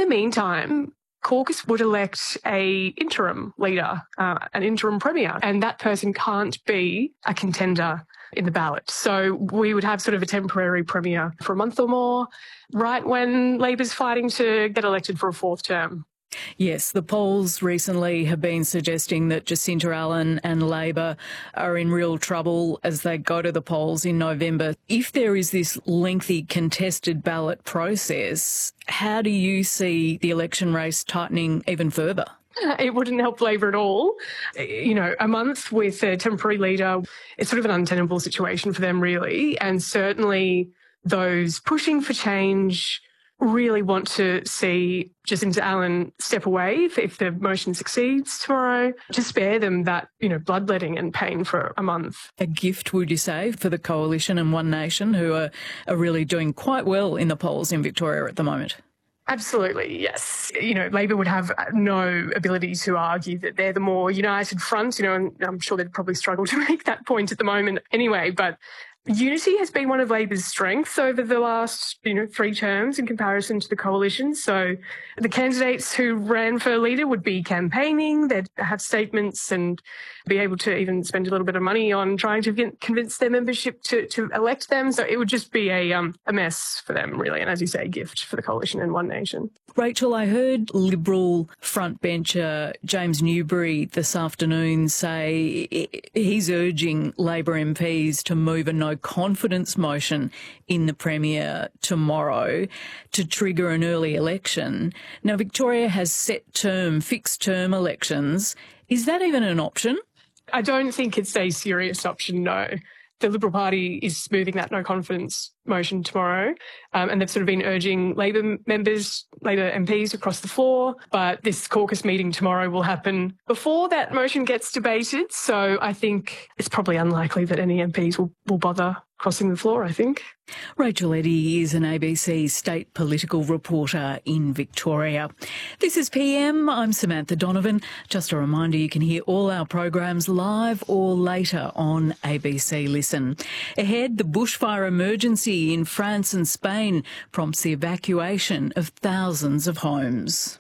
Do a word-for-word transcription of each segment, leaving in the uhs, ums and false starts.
the meantime, caucus would elect a interim leader, uh, an interim premier, and that person can't be a contender in the ballot. So we would have sort of a temporary premier for a month or more, right when Labor's fighting to get elected for a fourth term. Yes, the polls recently have been suggesting that Jacinta Allen and Labor are in real trouble as they go to the polls in November. If there is this lengthy contested ballot process, how do you see the election race tightening even further? It wouldn't help Labor at all. You know, a month with a temporary leader, it's sort of an untenable situation for them, really. And certainly those pushing for change really want to see Jacinta Allen step away if, if the motion succeeds tomorrow, to spare them that, you know, bloodletting and pain for a month. A gift, would you say, for the Coalition and One Nation, who are, are really doing quite well in the polls in Victoria at the moment? Absolutely, yes. You know, Labor would have no ability to argue that they're the more united front, you know, and I'm sure they'd probably struggle to make that point at the moment anyway, but unity has been one of Labor's strengths over the last, you know, three terms in comparison to the Coalition. So the candidates who ran for leader would be campaigning, they'd have statements and be able to even spend a little bit of money on trying to get, convince their membership to, to elect them. So it would just be a, um, a mess for them, really. And as you say, a gift for the Coalition and One Nation. Rachel, I heard Liberal frontbencher James Newbury this afternoon say he's urging Labor M Ps to move a no confidence motion in the Premier tomorrow to trigger an early election. Now, Victoria has set term, fixed term elections. Is that even an option? I don't think it's a serious option, no. The Liberal Party is moving that no confidence motion tomorrow, um, and they've sort of been urging Labor members, Labor M Ps across the floor, but this caucus meeting tomorrow will happen before that motion gets debated, so I think it's probably unlikely that any M Ps will, will bother crossing the floor, I think. Rachel Eddy is an A B C state political reporter in Victoria. This is P M. I'm Samantha Donovan. Just a reminder, you can hear all our programs live or later on A B C Listen. Ahead, the bushfire emergency in France and Spain prompts the evacuation of thousands of homes.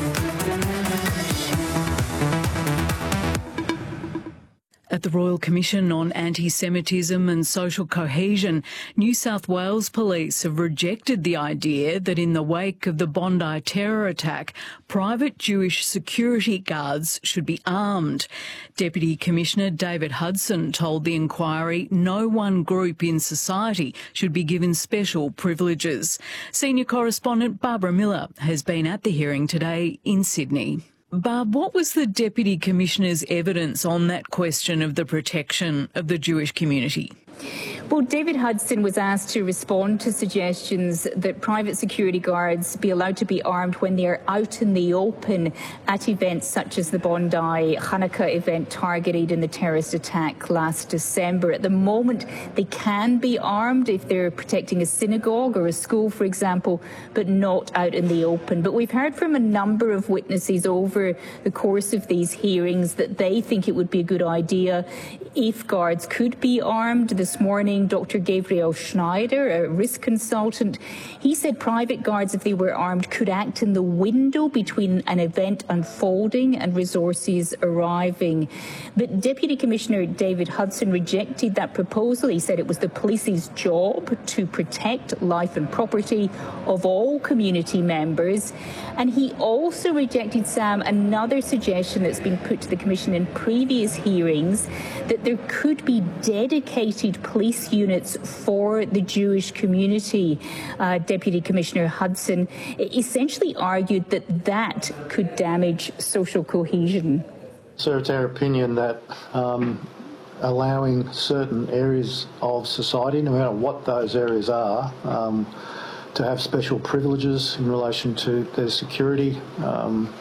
At the Royal Commission on Anti-Semitism and Social Cohesion, New South Wales Police have rejected the idea that in the wake of the Bondi terror attack, private Jewish security guards should be armed. Deputy Commissioner David Hudson told the inquiry no one group in society should be given special privileges. Senior correspondent Barbara Miller has been at the hearing today in Sydney. Barb, what was the Deputy Commissioner's evidence on that question of the protection of the Jewish community? Well, David Hudson was asked to respond to suggestions that private security guards be allowed to be armed when they're out in the open at events such as the Bondi Hanukkah event targeted in the terrorist attack last December. At the moment, they can be armed if they're protecting a synagogue or a school, for example, but not out in the open. But we've heard from a number of witnesses over the course of these hearings that they think it would be a good idea if guards could be armed. This morning, Doctor Gabriel Schneider, a risk consultant, he said private guards, if they were armed, could act in the window between an event unfolding and resources arriving. But Deputy Commissioner David Hudson rejected that proposal. He said it was the police's job to protect life and property of all community members. And he also rejected, Sam, another suggestion that's been put to the Commission in previous hearings, that there could be dedicated police units for the Jewish community. Uh, Deputy Commissioner Hudson essentially argued that that could damage social cohesion. So it's our opinion that um, allowing certain areas of society, no matter what those areas are, um, to have special privileges in relation to their security um,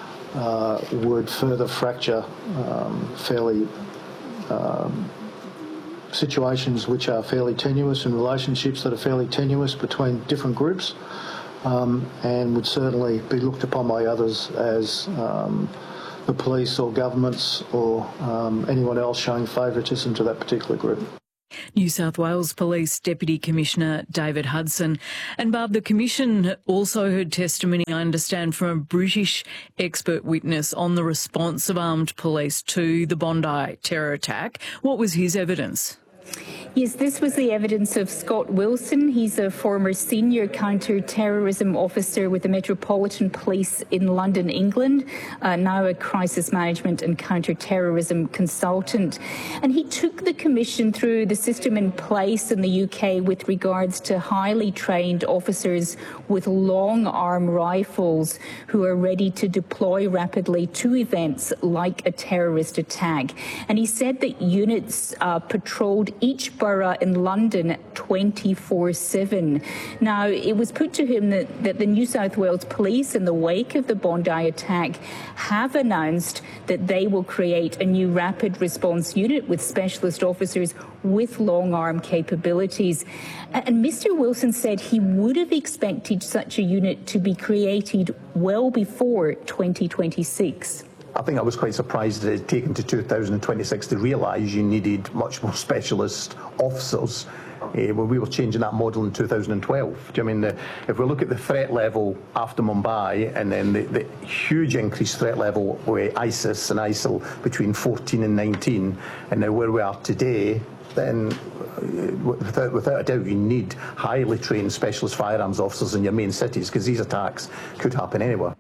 uh, would further fracture um, fairly um, situations which are fairly tenuous and relationships that are fairly tenuous between different groups um, and would certainly be looked upon by others as um, the police or governments or um, anyone else showing favouritism to that particular group. New South Wales Police Deputy Commissioner David Hudson. And Barb, the Commission also heard testimony, I understand, from a British expert witness on the response of armed police to the Bondi terror attack. What was his evidence? Yes, this was the evidence of Scott Wilson. He's a former senior counter-terrorism officer with the Metropolitan Police in London, England, uh, now a crisis management and counter-terrorism consultant. And he took the Commission through the system in place in the U K with regards to highly trained officers with long-arm rifles who are ready to deploy rapidly to events like a terrorist attack. And he said that units uh, patrolled each borough in London twenty-four seven. Now, it was put to him that, that the New South Wales Police, in the wake of the Bondi attack, have announced that they will create a new rapid response unit with specialist officers with long-arm capabilities. And Mister Wilson said he would have expected such a unit to be created well before twenty twenty-six. I think I was quite surprised that it had taken to two thousand twenty-six to realise you needed much more specialist officers uh, when we were changing that model in two thousand twelve. Do you know I mean, the, if we look at the threat level after Mumbai and then the, the huge increased threat level with ISIS and ISIL between fourteen and nineteen, and now where we are today, then without, without a doubt you need highly trained specialist firearms officers in your main cities, because these attacks could happen anywhere.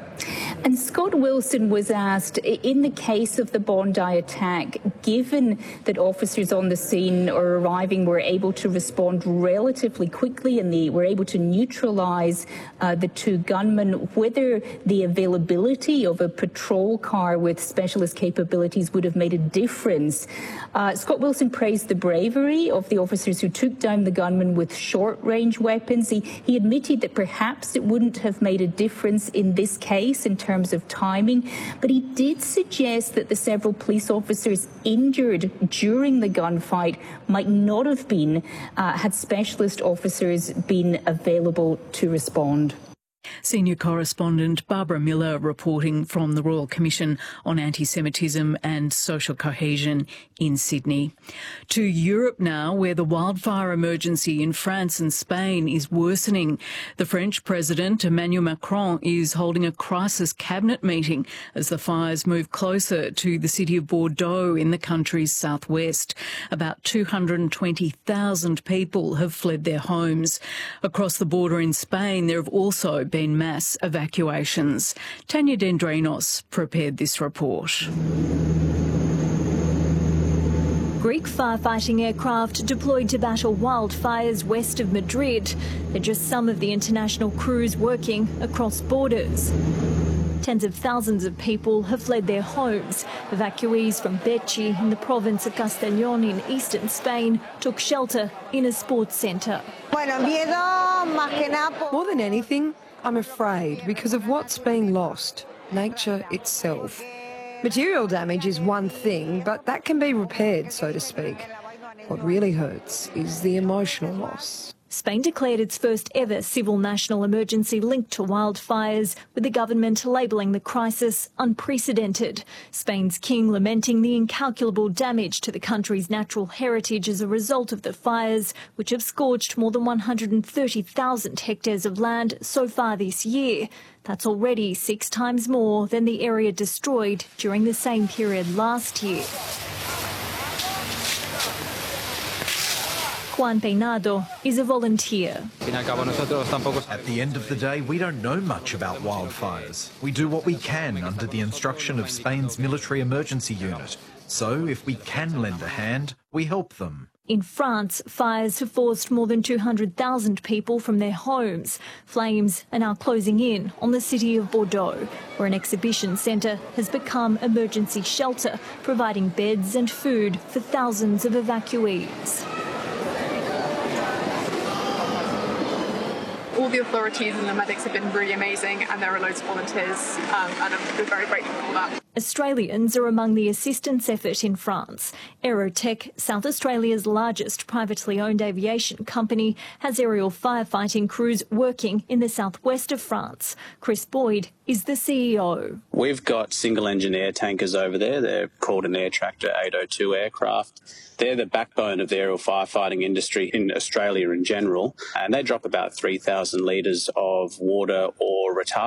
And Scott Wilson was asked, in the case of the Bondi attack, given that officers on the scene or arriving were able to respond relatively quickly and they were able to neutralise uh, the two gunmen, whether the availability of a patrol car with specialist capabilities would have made a difference. Uh, Scott Wilson praised the bravery of the officers who took down the gunmen with short-range weapons. He, he admitted that perhaps it wouldn't have made a difference in this case in terms of timing, but he did suggest that the several police officers injured during the gunfight might not have been uh, had specialist officers been available to respond. Senior correspondent Barbara Miller reporting from the Royal Commission on Anti-Semitism and Social Cohesion in Sydney. To Europe now, where the wildfire emergency in France and Spain is worsening. The French President Emmanuel Macron is holding a crisis cabinet meeting as the fires move closer to the city of Bordeaux in the country's southwest. About two hundred twenty thousand people have fled their homes. Across the border in Spain, there have also been mass evacuations. Tanya Dendrinos prepared this report. Greek firefighting aircraft deployed to battle wildfires west of Madrid. They're just some of the international crews working across borders. Tens of thousands of people have fled their homes. Evacuees from Bechi in the province of Castellón in eastern Spain took shelter in a sports centre. More than anything, I'm afraid because of what's being lost, nature itself. Material damage is one thing, but that can be repaired, so to speak. What really hurts is the emotional loss. Spain declared its first ever civil national emergency linked to wildfires, with the government labelling the crisis unprecedented. Spain's king lamenting the incalculable damage to the country's natural heritage as a result of the fires, which have scorched more than one hundred thirty thousand hectares of land so far this year. That's already six times more than the area destroyed during the same period last year. Juan Peinado is a volunteer. At the end of the day, we don't know much about wildfires. We do what we can under the instruction of Spain's military emergency unit. So if we can lend a hand, we help them. In France, fires have forced more than two hundred thousand people from their homes. Flames are now closing in on the city of Bordeaux, where an exhibition centre has become emergency shelter, providing beds and food for thousands of evacuees. All the authorities and the medics have been really amazing, and there are loads of volunteers, um, and I'm very grateful for that. Australians are among the assistance effort in France. Aerotech, South Australia's largest privately owned aviation company, has aerial firefighting crews working in the southwest of France. Chris Boyd is the C E O. We've got single-engine air tankers over there. They're called an Air Tractor eight oh two aircraft. They're the backbone of the aerial firefighting industry in Australia in general, and they drop about three thousand litres of water or retardant